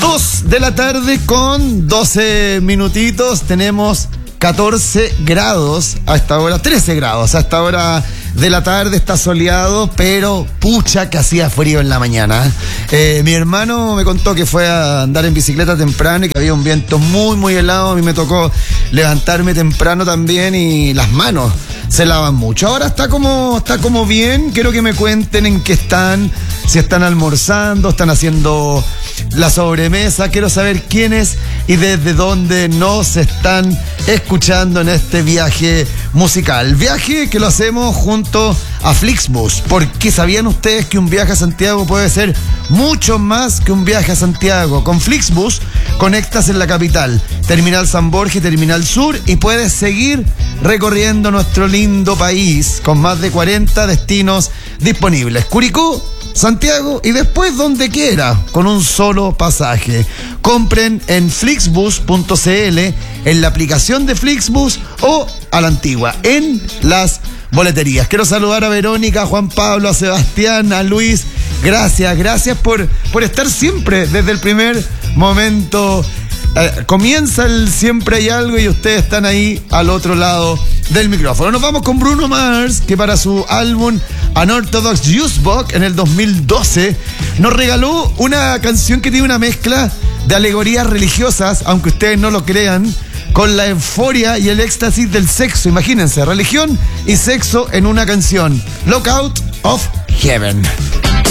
2 de la tarde con 12 minutitos. Tenemos 14 grados a esta hora, 13 grados a esta hora de la tarde. Está soleado, pero pucha que hacía frío en la mañana. Mi hermano me contó que fue a andar en bicicleta temprano y que había un viento muy, muy helado. A mí me tocó levantarme temprano también y las manos se lavan mucho. Ahora está como bien. Quiero que me cuenten en qué están, si están almorzando, están haciendo la sobremesa. Quiero saber quiénes y desde dónde nos están escuchando en este viaje musical. Viaje que lo hacemos junto a Flixbus, porque ¿sabían ustedes que un viaje a Santiago puede ser mucho más que un viaje a Santiago? Con Flixbus conectas en la capital, Terminal San Borja y Terminal Sur, y puedes seguir recorriendo nuestro lindo país con más de 40 destinos disponibles. Curicó, Santiago y después donde quiera, con un solo pasaje. Compren en flixbus.cl, en la aplicación de Flixbus o a la antigua, en las boleterías. Quiero saludar a Verónica, a Juan Pablo, a Sebastián, a Luis. Gracias por estar siempre desde el primer momento. Comienza el Siempre Hay Algo y ustedes están ahí al otro lado del micrófono. Nos vamos con Bruno Mars, que para su álbum Unorthodox Jukebox en el 2012 nos regaló una canción que tiene una mezcla de alegorías religiosas, aunque ustedes no lo crean, con la euforia y el éxtasis del sexo. Imagínense, religión y sexo en una canción. Lockout of Heaven.